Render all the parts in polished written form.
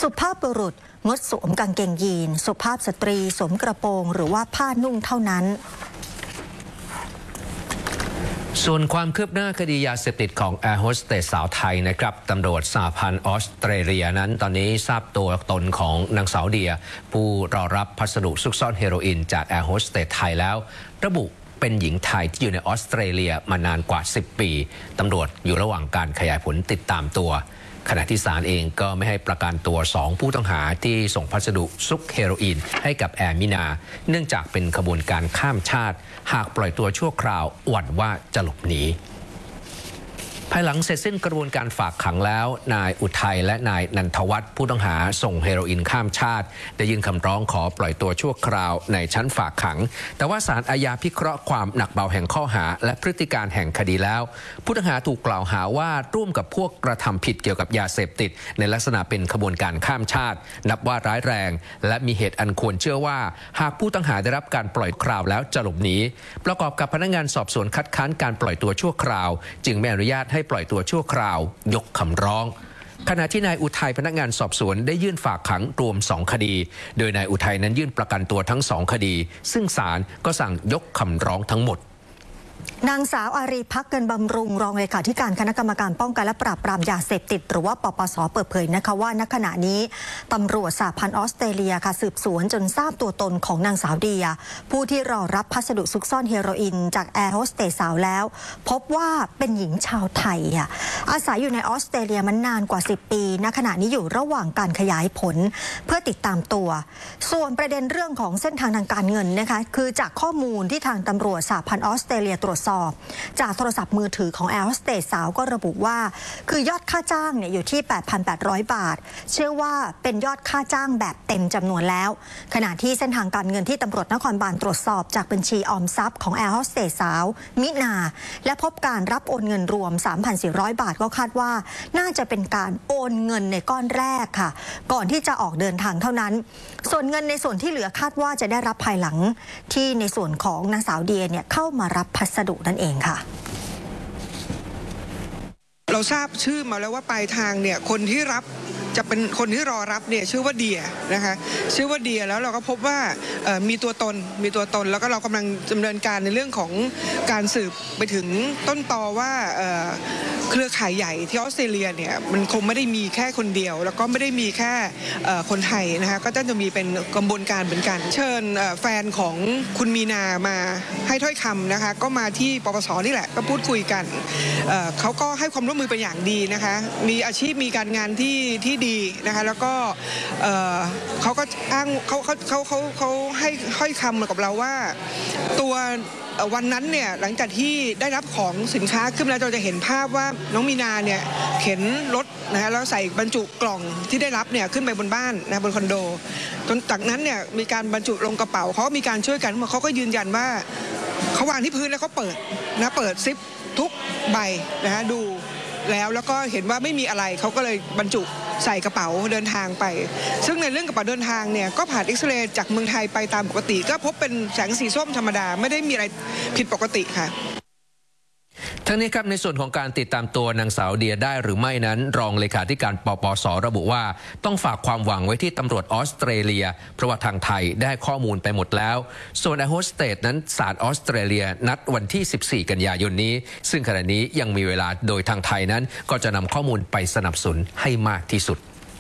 สุภาพบุรุษงดสวมกางเกงยีนสุภาพสตรีสวมกระโปรงหรือว่าผ้านุ่งเท่านั้นส่วนความคืบหน้าคดียาเสพติดของแอร์โฮสเตสสาวไทยนะครับตำรวจสหพันธ์ออสเตรเลียนั้นตอนนี้ทราบตัวตนของนางสาวเดียผู้รอรับพัสดุซุกซ่อนเฮโรอีนจากแอร์โฮสเตสไทยแล้วระบุเป็นหญิงไทยที่อยู่ในออสเตรเลียมานานกว่า10 ปีตำรวจอยู่ระหว่างการขยายผลติดตามตัวขณะที่ศาลเองก็ไม่ให้ประกันตัว2ผู้ต้องหาที่ส่งพัสดุซุกเฮโรอีนให้กับแอร์มินาเนื่องจากเป็นขบวนการข้ามชาติหากปล่อยตัวชั่วคราวหวั่นว่าจะหลบหนีภายหลังเสร็จสิ้นกระบวนการฝากขังแล้วนายอุทัยและนายนันทวัฒน์ผู้ต้องหาส่งเฮโรอีนข้ามชาติได้ยื่นคำร้องขอปล่อยตัวชั่วคราวในชั้นฝากขังแต่ว่าศาลอาญาพิเคราะห์ความหนักเบาแห่งข้อหาและพฤติการแห่งคดีแล้วผู้ต้องหาถูกกล่าวหาว่าร่วมกับพวกกระทำผิดเกี่ยวกับยาเสพติดในลักษณะเป็นขบวนการข้ามชาตินับว่าร้ายแรงและมีเหตุอันควรเชื่อว่าหากผู้ต้องหาได้รับการปล่อยคราวแล้วจะหลบหนีประกอบกับพนักงานสอบสวนคัดค้านการปล่อยตัวชั่วคราวจึงไม่อนุญาตให้ปล่อยตัวชั่วคราวยกคำร้องขณะที่นายอุทัยพนักงานสอบสวนได้ยื่นฝากขังรวม2 คดีโดยนายอุทัยนั้นยื่นประกันตัวทั้ง2 คดีซึ่งศาลก็สั่งยกคำร้องทั้งหมดนางสาวอารีภักดิ์เงินบำรุงรองเลขาธิการคณะกรรมการป้องกันและปราบปรามยาเสพติดหรือว่าปปส.เปิดเผยนะคะว่าณขณะนี้ตำรวจสหพันธ์ออสเตรเลียค่ะสืบสวนจนทราบตัวตนของนางสาวเดียผู้ที่รอรับพัสดุซุกซ่อนเฮโรอีนจากแอร์โฮสเตสสาวแล้วพบว่าเป็นหญิงชาวไทยค่ะอาศัยอยู่ในออสเตรเลียมานานกว่า10 ปีณขณะนี้อยู่ระหว่างการขยายผลเพื่อติดตามตัวส่วนประเด็นเรื่องของเส้นทางทางการเงินนะคะคือจากข้อมูลที่ทางตำรวจสหพันธ์ออสเตรเลียตรวจสอบจากโทรศัพท์มือถือของแอร์โฮสเตสสาวก็ระบุว่าคือยอดค่าจ้างเนี่ยอยู่ที่ 8,800 บาทเชื่อว่าเป็นยอดค่าจ้างแบบเต็มจำนวนแล้วขณะที่เส้นทางการเงินที่ตำรวจนครบาลตรวจสอบจากบัญชีออมทรัพย์ของแอร์โฮสเตสสาวมินาและพบการรับโอนเงินรวม 3,400 บาทก็คาดว่าน่าจะเป็นการโอนเงินในก้อนแรกค่ะก่อนที่จะออกเดินทางเท่านั้นส่วนเงินในส่วนที่เหลือคาดว่าจะได้รับภายหลังที่ในส่วนของนางสาวเดียเนี่ยเข้ามารับพัสดุนั่นเองค่ะเราทราบชื่อมาแล้วว่าปลายทางเนี่ยคนที่รับจะเป็นคนที่รอรับเนี่ยชื่อว่าเดียนะคะชื่อว่าเดียแล้วเราก็พบว่ามีตัวตนแล้วก็เรากำลังดำเนินการในเรื่องของการสืบไปถึงต้นตอว่าเครือข่ายใหญ่ที่ออสเตรเลียเนี่ยมันคงไม่ได้มีแค่คนเดียวแล้วก็ไม่ได้มีแค่คนไทยนะคะก็จะมีเป็นกระบวนการเหมือนกันเชิญแฟนของคุณมีนามาให้ถ้อยคำนะคะก็มาที่ปปส.นี่แหละก็พูดคุยกันเขาก็ให้ความร่วมมือเป็นอย่างดีนะคะมีอาชีพมีการงานที่ดีนะคะแล้วก็เขาก็อ้างเขาให้คำกับเราว่าตัววันนั้นเนี่ยหลังจากที่ได้รับของสินค้าขึ้นแล้วเราจะเห็นภาพว่าน้องมีนาเนี่ยเข็นรถนะฮะแล้วใส่บรรจุกล่องที่ได้รับเนี่ยขึ้นไปบนบ้านนะบนคอนโดจนจากนั้นเนี่ยมีการบรรจุลงกระเป๋าเขาก็มีการช่วยกันเขาก็ยืนยันว่าเขาวางที่พื้นแล้วเขาเปิดซิปทุกใบนะฮะดูแล้วก็เห็นว่าไม่มีอะไรเขาก็เลยบรรจุใส่กระเป๋าเดินทางไปซึ่งในเรื่องกระเป๋าเดินทางเนี่ยก็ผ่านเอ็กซเรย์จากเมืองไทยไปตามปกติก็พบเป็นแสงสีส้มธรรมดาไม่ได้มีอะไรผิดปกติค่ะทั้งนี้ครับในส่วนของการติดตามตัวนางสาวเดียได้หรือไม่นั้นรองเลขาธิการปปส.ระบุว่าต้องฝากความหวังไว้ที่ตำรวจออสเตรเลียเพราะว่าทางไทยได้ข้อมูลไปหมดแล้วส่วนแอร์โฮสเตสนั้นศาลออสเตรเลียนัดวันที่14 กันยายนนี้ซึ่งขณะนี้ยังมีเวลาโดยทางไทยนั้นก็จะนำข้อมูลไปสนับสนุนให้มากที่สุด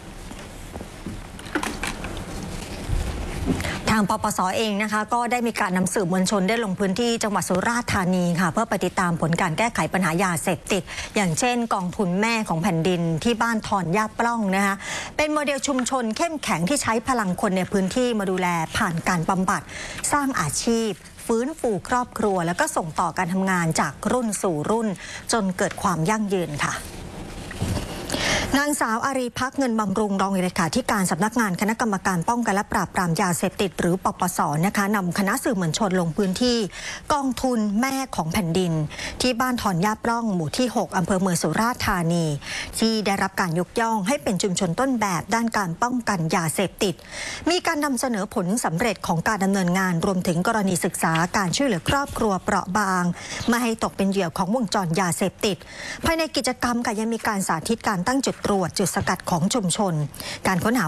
ทางปปส.เองนะคะก็ได้มีการนำสื่อมวลชนได้ลงพื้นที่จังหวัดสุราษฎร์ธานีค่ะเพื่อไปติดตามผลการแก้ไขปัญหายาเสพติดอย่างเช่นกองทุนแม่ของแผ่นดินที่บ้านทอนย่าปล้องนะคะเป็นโมเดลชุมชนเข้มแข็งที่ใช้พลังคนในพื้นที่มาดูแลผ่านการบำบัดสร้างอาชีพฟื้นฟูครอบครัวแล้วก็ส่งต่อการทำงานจากรุ่นสู่รุ่นจนเกิดความยั่งยืนค่ะนางสาวอารีภักดิ์เงินบำรุงรองเลขาธิการสำนักงานคณะกรรมการป้องกันและปราบปรามยาเสพติดหรือปปส.นะคะนำคณะสื่อมวลชนลงพื้นที่กองทุนแม่ของแผ่นดินที่บ้านทอนย่าปล้องหมู่ที่6อำเภอเมืองสุราษฎร์ธานีที่ได้รับการยกย่องให้เป็นชุมชนต้นแบบด้านการป้องกันยาเสพติดมีการนำเสนอผลสำเร็จของการดำเนินงานรวมถึงกรณีศึกษาการช่วยเหลือครอบครัวเปราะบางไม่ให้ตกเป็นเหยื่อของวงจรยาเสพติดภายในกิจกรรมค่ะยังมีการสาธิตการตั้งจุดตรวจจุดสกัดของชุมชนการค้นหา